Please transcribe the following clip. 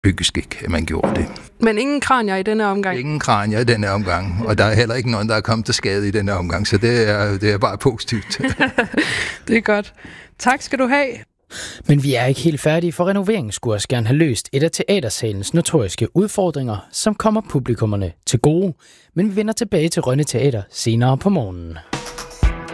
byggeskik, at man gjorde det. Men ingen kranier i denne omgang? Ingen kranier i denne omgang, og der er heller ikke nogen, der er kommet til skade i denne omgang, så det er bare positivt. Det er godt. Tak skal du have. Men vi er ikke helt færdige, for renoveringen skulle også gerne have løst et af teatersalens notoriske udfordringer, som kommer publikummerne til gode. Men vi vender tilbage til Rønne Teater senere på morgenen.